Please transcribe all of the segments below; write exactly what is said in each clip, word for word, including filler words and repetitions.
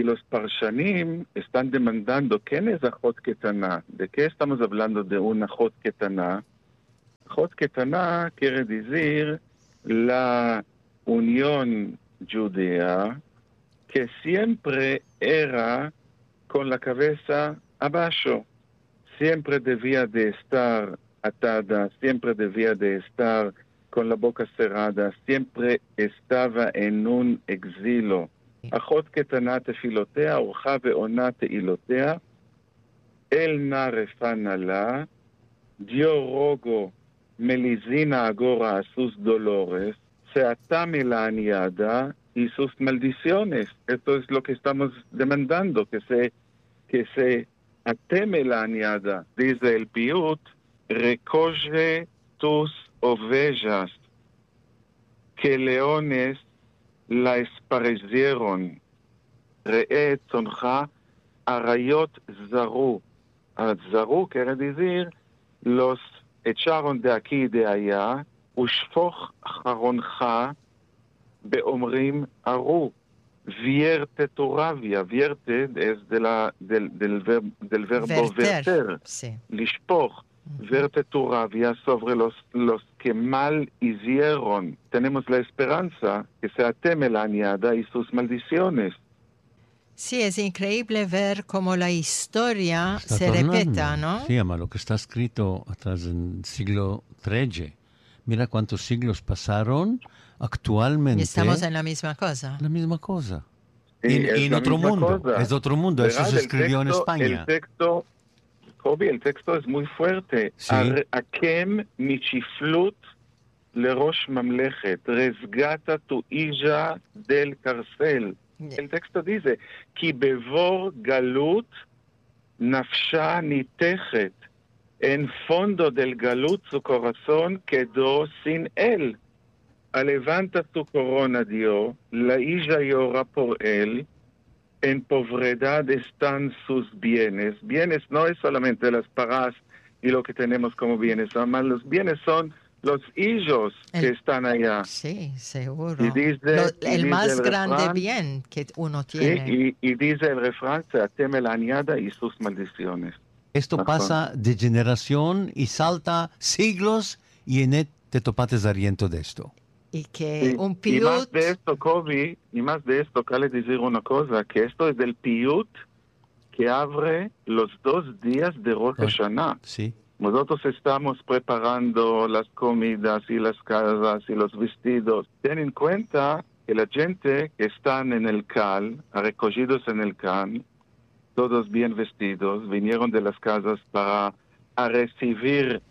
y los parshanim están demandando quién es Ajot Ketana. ¿De qué estamos hablando de una Ajot Ketana? Ajot Ketana quiere decir la unión judía que siempre era con la cabeza abajo. Siempre debía de estar atada, siempre debía de estar con la boca cerrada, siempre estaba en un exilio. Ajot Ketana tefilotέα, אורחה ועונה תהילותיה, אל נא רפא לה, dio rogo melizina agora a sus dolores, se atame la aniada y sus maldiciones. Esto es lo que estamos demandando, que se, que se ateme la aniada. Dice el piut, recoge tus ovejas, que leones la esparcieron. ראה צונך, אריות זרו. הזרו quiere decir, los echaron de aquí y de allá, ושפוך אחרונך באומרים ארו. Vierte tu rabia. Vierte es de la, del, del, ver, del verbo verter, verter. Sí. Lishpoch. Uh-huh. Vierte tu rabia sobre los, los que mal hicieron. Tenemos la esperanza que se ateme la añada y sus maldiciones. Sí, es increíble ver cómo la historia Está se tornando. repeta, ¿no? Sí, ma lo que está escrito atrás en siglo trece. Mira cuántos siglos pasaron actualmente. Y estamos en la misma cosa. La misma cosa. Sí, en en otro mundo. Cosa. Es otro mundo. Eso se escribió texto, en España. El texto, Kobe, el texto es muy fuerte. Sí. Akem michiflut lerosh mamlechet, resgata tu hija del cárcel. El texto dice, כי בבור גלות נפשה ניתכת, en fondo del galut su corazón quedó sin él. Levanta tu corona, Dios, la hija llora por él, en pobredad están sus bienes. Bienes no es solamente las paras y lo que tenemos como bienes, además los bienes son los hijos el, que están allá. Sí, seguro. Y dice, Lo, y el dice más el grande refrán, bien que uno tiene. Sí, y, y dice el refrán, se ateme la añada y sus maldiciones. Esto Ajá. pasa de generación y salta siglos y en te topates ariento de esto. Y que sí. un piut... Y más de esto, Kobe, y más de esto, cabe decir una cosa, que esto es del piut que abre los dos días de Rosh Hashanah. Sí. Nosotros estamos preparando las comidas y las casas y los vestidos. Ten en cuenta que la gente que están en el Cal, recogidos en el Cal, todos bien vestidos, vinieron de las casas para a recibir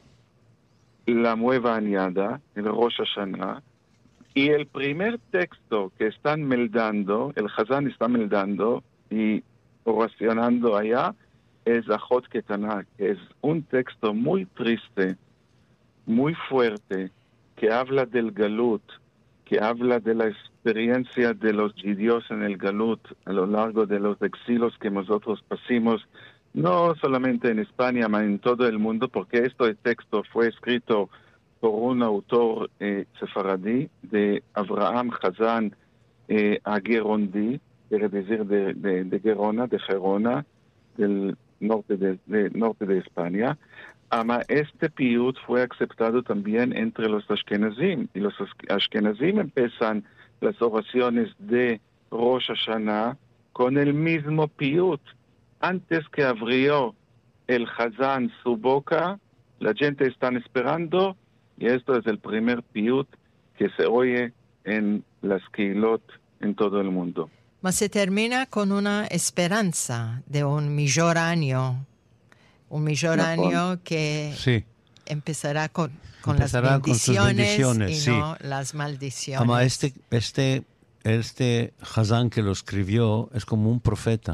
la nueva añada, el Rosh Hashanah, y el primer texto que están meldando, el Hazán está meldando y oracionando allá, es Ajot Ketana, que es un texto muy triste, muy fuerte, que habla del Galut, que habla de la experiencia de los judíos en el Galut a lo largo de los exilios que nosotros pasamos, no solamente en España, sino en todo el mundo, porque este texto fue escrito por un autor eh, sefaradí de Abraham Hazán eh, Agerondi, quiere decir de, de, de Gerona, de Gerona, del norte de, de, norte de España. Ama este piut fue aceptado también entre los Ashkenazim, y los Ashkenazim empiezan las oraciones de Rosh Hashanah con el mismo piut. Antes que abrió el Hazán su boca, la gente está esperando, y esto es el primer piut que se oye en las Keilot en todo el mundo. Mas se termina con una esperanza de un mejor año, un mejor no, año que sí. empezará con, con empezará las bendiciones, con bendiciones y sí. no las maldiciones. Ama este, este, este Hazán que lo escribió es como un profeta.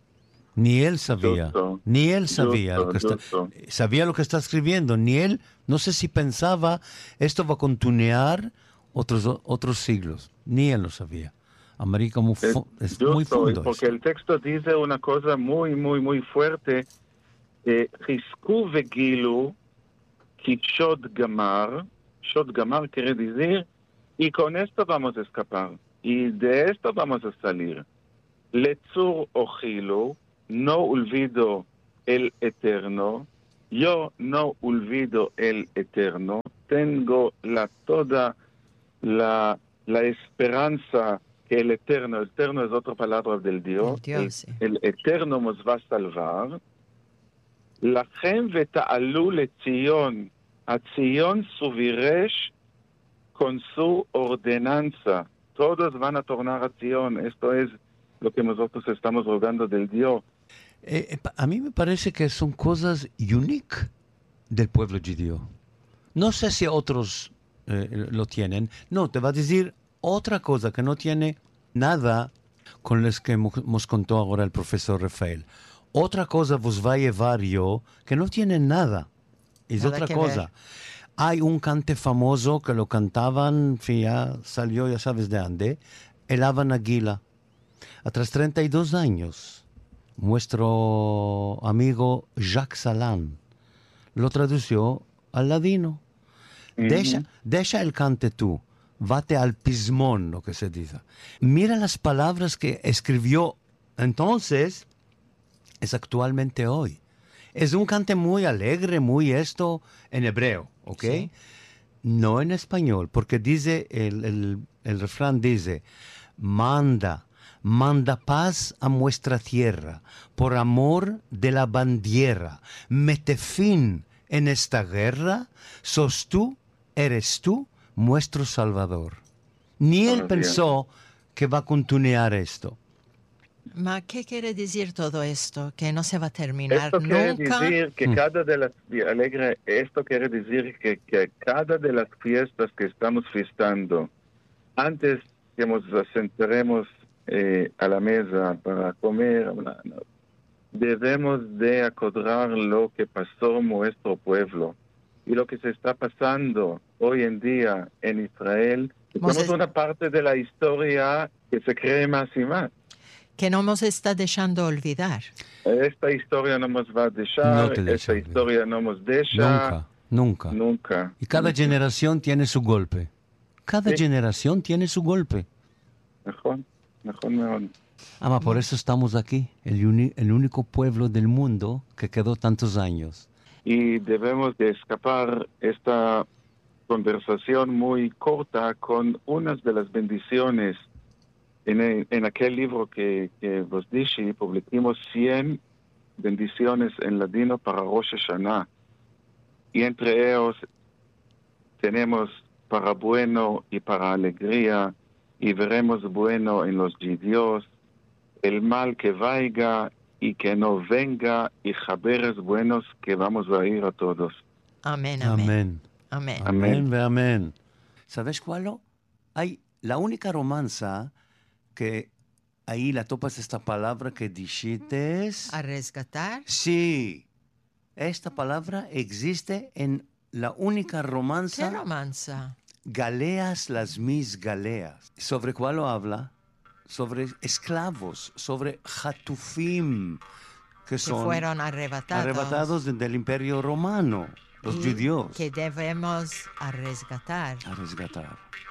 Ni él sabía, justo, ni él sabía justo, lo que está, justo. sabía lo que está escribiendo, ni él, no sé si pensaba esto va a continuar otros otros siglos, ni él lo sabía. Amarí como es, es justo, muy fundo porque esto. el texto dice una cosa muy, muy, muy fuerte. Chizku vegilu ki shod gamar, shod gamar quiere decir, y con esto vamos a escapar, y de esto vamos a salir. Letsur ojilo, no olvido el eterno. Yo no olvido el eterno. Tengo la toda la, la esperanza que el eterno, el eterno es otra palabra del Dios, El Dios, sí. el, el eterno nos va a salvar. Lachem veta'alu lezion, a Zion subiresh con su ordenanza. Todos van a tornar a Zion. Esto es lo que nosotros estamos rogando del Dios. Eh, eh, a mí me parece que son cosas únicas del pueblo judío. No sé si otros eh, lo tienen. No, te va a decir otra cosa que no tiene nada con las que mo- nos contó ahora el profesor Rafael. Otra cosa vos va a llevar yo que no tiene nada. Es Nada otra que cosa. ver. Hay un cante famoso que lo cantaban, en fin, ya salió, ya sabes de dónde, el Ava Nagila. A tras treinta y dos años, nuestro amigo Jacques Salan lo tradució al ladino. Deja, deja el cante tú, vate al pismón, lo que se dice. Mira las palabras que escribió entonces, es actualmente hoy. Es un cante muy alegre, muy esto, en hebreo, ¿ok? Sí. No en español, porque dice, el, el, el refrán dice, manda, manda paz a nuestra tierra, por amor de la bandera, mete fin en esta guerra, sos tú, eres tú, nuestro Salvador. Ni él Así es. pensó que va a continuar esto. Ma ¿qué quiere decir todo esto? Que no se va a terminar Esto quiere nunca. decir que cada de las alegre, esto quiere decir que, que cada de las fiestas que estamos fiestando, antes que nos sentaremos eh, a la mesa para comer, debemos de acordar lo que pasó en nuestro pueblo y lo que se está pasando hoy en día en Israel. Mos Somos es- una parte de la historia que se cree más y más. Que no nos está dejando olvidar. Esta historia no nos va a dejar, No te deja esta olvidar. historia no nos deja. Nunca, nunca. Nunca. Y cada nunca. generación tiene su golpe. Cada Sí. generación tiene su golpe. Mejor, mejor, mejor. Ama, por eso estamos aquí, el, uni- el único pueblo del mundo que quedó tantos años. Y debemos de escapar esta conversación muy corta con unas de las bendiciones. En, el- en aquel libro que, que vos dije, publicamos cien bendiciones en ladino para Rosh Hashanah. Y entre ellos tenemos para bueno y para alegría, y veremos bueno en los judíos, el mal que vaya y que no venga, y jaberes buenos que vamos a ir a todos. Amén, amén. Amén. Amén. Amén, ve amén. ¿Sabes cuál? Hay la única romanza que ahí la topas esta palabra que dijiste. A rescatar. Sí, esta palabra existe en la única ¿Qué romanza. romanza? Galeas, las mis galeas. ¿Sobre cuál lo habla? Sobre esclavos, sobre hatufim, que Que son fueron arrebatados. arrebatados de- del imperio romano, los y judíos, que debemos a rescatar. a resgatar.